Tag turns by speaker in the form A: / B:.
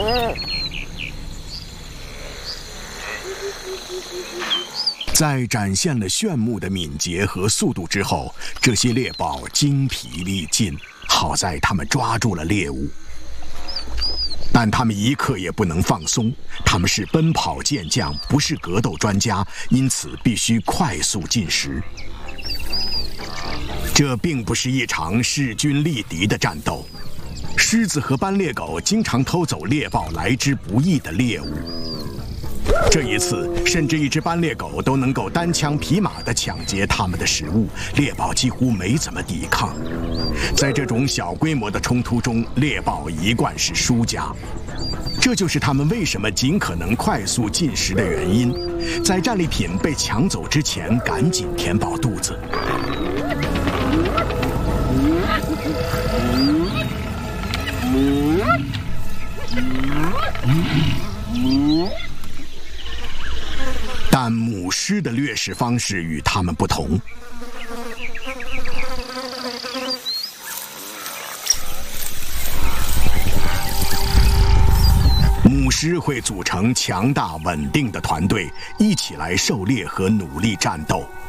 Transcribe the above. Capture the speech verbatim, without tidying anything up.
A: 在展现了炫目的敏捷和速度之后，这些猎豹精疲力尽。好在他们抓住了猎物，但他们一刻也不能放松。他们是奔跑健将，不是格斗专家，因此必须快速进食。这并不是一场势均力敌的战斗。狮子和斑鬣狗经常偷走猎豹来之不易的猎物。这一次，甚至一只斑鬣狗都能够单枪匹马地抢劫它们的食物，猎豹几乎没怎么抵抗。在这种小规模的冲突中，猎豹一贯是输家。这就是它们为什么尽可能快速进食的原因，在战利品被抢走之前赶紧填饱肚子。但母狮的掠食方式与它们不同。母狮会组成强大稳定的团队，一起来狩猎和努力战斗。